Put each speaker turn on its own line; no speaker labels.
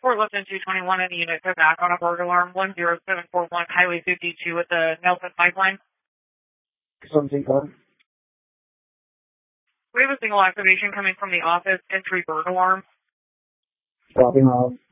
Fort Lipton 221 in the unit put back on a burglar alarm 10741 Highway 52 at the Nelson Pipeline.
Something on.
We have a single activation coming from the office entry burglar alarm.
Dropping off.